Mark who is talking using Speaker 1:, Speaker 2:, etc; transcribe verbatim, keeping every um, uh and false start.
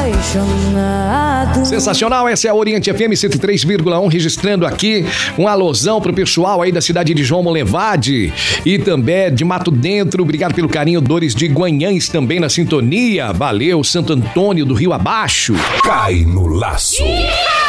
Speaker 1: apaixonado.
Speaker 2: Sensacional, essa é a Oriente F M cento e três vírgula um, registrando aqui um alusão pro pessoal aí da cidade de João Molevade e também de Mato Dentro. Obrigado pelo carinho, Dores de Guanhães também na sintonia. Valeu, Santo Antônio do Rio Abaixo.
Speaker 3: Cai no laço.